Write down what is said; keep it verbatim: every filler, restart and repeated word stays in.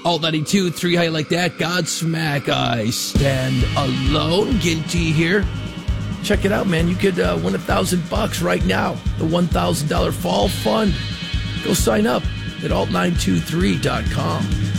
Alt ninety-two, three, how you like that? Godsmack, I stand alone. Get it to you here. Check it out, man. You could uh, win a thousand bucks right now. The one thousand dollars Fall Fund. Go sign up at alt nine two three dot com.